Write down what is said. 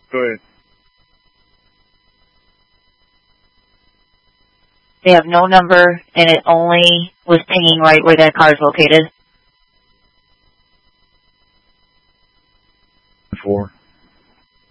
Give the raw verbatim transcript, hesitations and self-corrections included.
Go ahead. They have no number, and it only was pinging right where that car is located. Four.